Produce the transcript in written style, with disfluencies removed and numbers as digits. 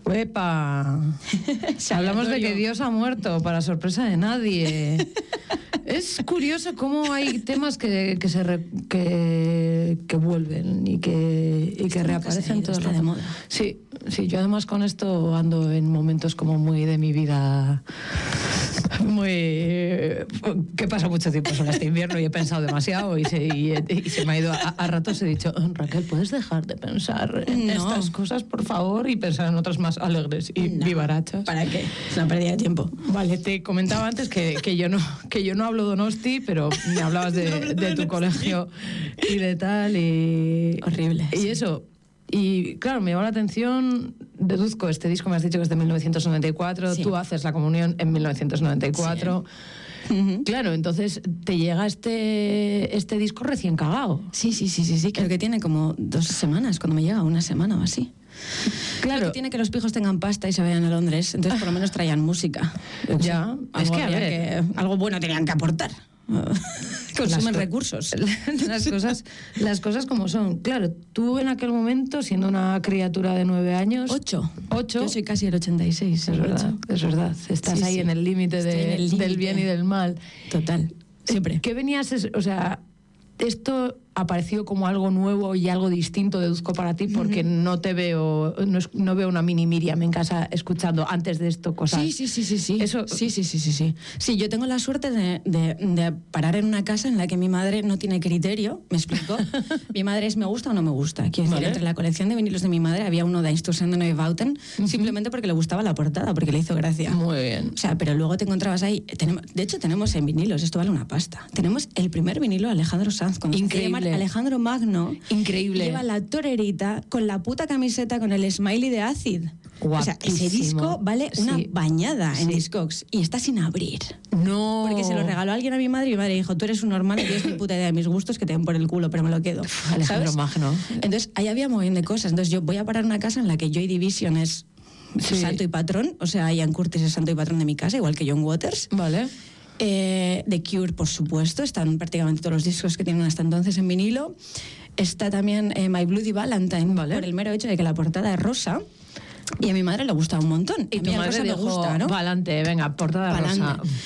¡Epa! Hablamos de que Dios ha muerto, para sorpresa de nadie. Es curioso cómo hay temas que vuelven y que reaparecen todo el rato. De moda. Sí, yo además con esto ando en momentos como muy de mi vida, que pasa mucho tiempo solo este invierno y he pensado demasiado y se me ha ido a ratos. He dicho, Raquel, ¿puedes dejar de pensar en estas cosas, por favor, y pensar en otras más alegres y vivarachas? ¿Para qué? Es una pérdida de tiempo. Vale, te comentaba antes que yo no hablo Donosti, pero me hablabas de tu colegio y de tal y... Horrible. Y sí. eso... Y claro, me llamó la atención, deduzco, este disco me has dicho que es de 1994, sí. Tú haces la comunión en 1994. Sí. Uh-huh. Claro, entonces te llega este disco recién cagado. Sí, creo que tiene como 2 semanas, cuando me llega, 1 semana o así. Claro, que tiene que los pijos tengan pasta y se vayan a Londres, entonces por lo menos traían música. Ya, es que a ver, que algo bueno tenían que aportar. Consumen recursos. Las cosas como son. Claro, tú en aquel momento, siendo una criatura de 9 años... 8. Yo soy casi el 86. Es verdad. Estás ahí en el límite del bien y del mal. Total, siempre. ¿Qué venías? O sea, esto apareció como algo nuevo y algo distinto, deduzco, para ti, porque no veo una mini Miriam en casa escuchando antes de esto cosas. Sí. Eso... Sí. Sí, yo tengo la suerte de parar en una casa en la que mi madre no tiene criterio, ¿me explico? Mi madre es me gusta o no me gusta. Quiero decir, entre la colección de vinilos de mi madre había uno de Einstürzen de Neubauten, simplemente porque le gustaba la portada, porque le hizo gracia. Muy bien. O sea, pero luego te encontrabas ahí, de hecho tenemos en vinilos, esto vale una pasta, tenemos el primer vinilo de Alejandro Sanz, con increíble. Alejandro Magno. Increíble. Lleva la torerita con la puta camiseta con el smiley de Acid. Guapísimo. O sea, ese disco vale una bañada en Discogs y está sin abrir. No. Porque se lo regaló alguien a mi madre y mi madre dijo, tú eres un normal, tienes ni puta idea de mis gustos, que te den por el culo, pero me lo quedo. Alejandro Magno. Entonces, ahí había un montón de cosas. Entonces, yo voy a parar una casa en la que Joy Division es santo y patrón. O sea, Ian Curtis es santo y patrón de mi casa, igual que John Waters. Vale. The Cure, por supuesto, están prácticamente todos los discos que tienen hasta entonces en vinilo. Está también My Bloody Valentine, por el mero hecho de que la portada es rosa. Y a mi madre le gusta un montón. Y tu madre dijo, me gusta, ¿no? Pa'lante, venga, portada rosa.